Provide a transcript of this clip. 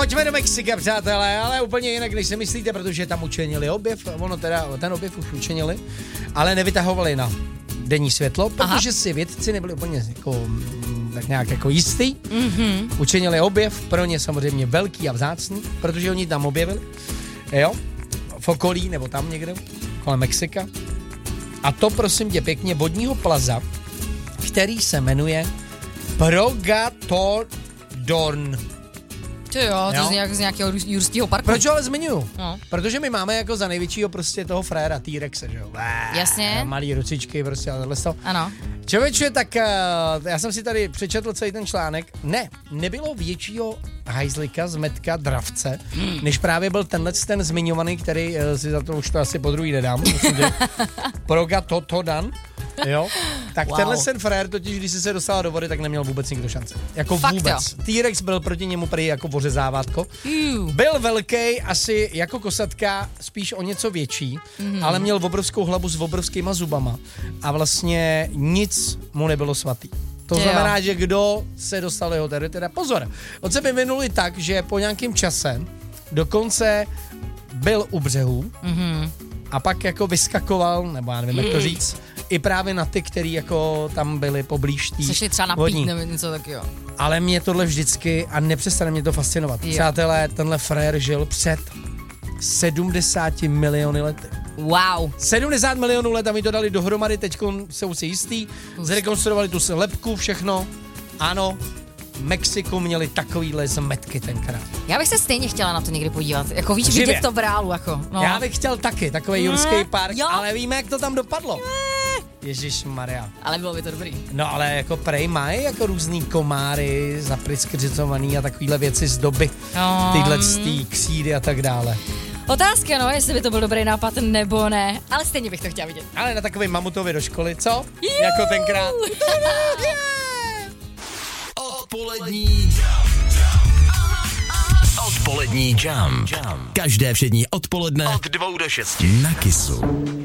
Pojďme do Mexika, přátelé, ale úplně jinak, než si myslíte, protože tam učinili objev, ten objev už učinili, ale nevytahovali na denní světlo, protože si vědci nebyli úplně jako, tak nějak jako jistý. Učinili objev, pro ně samozřejmě velký a vzácný, protože oni tam objevili, jo, v okolí nebo tam někde, kolem Mexika. A to, prosím tě pěkně, vodního plaza, který se jmenuje Progatodorn. To jo, to z nějakého jurského parku. Proč ale zmiňuju? No. Protože my máme jako za největšího prostě toho fréra T-Rexe, že jo? Jasně. Malý rucičky prostě a tohle to. Ano. Člověče, tak já jsem si tady přečetl celý ten článek. Nebylo většího hajzlika, zmetka, dravce, než právě byl ten zmiňovaný, který si za to už to asi po druhý nedám. Progatodorn. Jo? Tak tenhle ten frér totiž, když si se dostala do vody, tak neměl vůbec nikdo šance. Jako fakt vůbec. T-Rex byl proti němu prý jako ořezávátko. Byl velký, asi jako kosatka, spíš o něco větší, ale měl obrovskou hlavu s obrovskýma zubama. A vlastně nic mu nebylo svatý. To znamená, že kdo se dostal jeho teda pozor. On se vyvinuli tak, že po nějakém čase dokonce byl u břehu a pak jako vyskakoval, nebo já nevím, jak to říct, i právě na ty, který jako tam byli poblíž tý sešli třeba napít nebo něco takového. Ale mě tohle vždycky a nepřestane mě to fascinovat. Přátelé, tenhle frér žil před 70 miliony lety. Wow. 70 milionů let a mi to dali dohromady, teďko jsou si jistý, zrekonstruovali tu lepku, všechno. Ano, v Mexiku měli takovýhle zmetky tenkrát. Já bych se stejně chtěla na to někdy podívat. Jako víš, vidět to v reálu. Jako, no. Já bych chtěl taky, takový jurský park, ale víme, jak to tam dopadlo. Ježišmarja. Ale bylo by to dobrý. No ale jako prej mají jako různý komáry, zapriskřicovaný a takovýhle věci z doby. Tyhle ksídy a tak dále. Otázka, no, jestli by to byl dobrý nápad nebo ne, ale stejně bych to chtěla vidět. Ale na takový mamutovi do školy, co? Jako tenkrát. Odpolední jump. Každé všední odpoledne od 2 do 6 na Kissu.